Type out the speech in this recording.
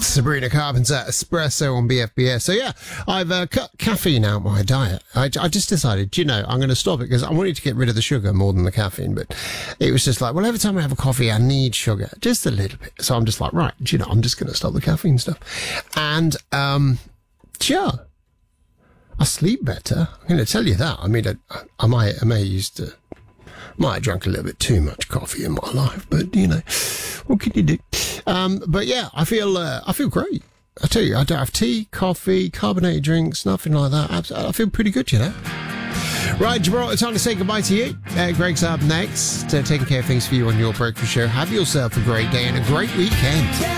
Sabrina Carpenter, Espresso on BFBS. So yeah, I've cut caffeine out my diet. I just decided, I'm going to stop it because I wanted to get rid of the sugar more than the caffeine. But it was just like, well, every time I have a coffee, I need sugar, just a little bit. So I'm just like, right, I'm just going to stop the caffeine stuff. And, I sleep better. I'm going to tell you that. I mean, I might have drunk a little bit too much coffee in my life, but what can you do? But yeah, I feel great. I tell you, I don't have tea, coffee, carbonated drinks, nothing like that. I feel pretty good, Right, Gibraltar, time to say goodbye to you. Greg's up next, taking care of things for you on your breakfast show. Have yourself a great day and a great weekend.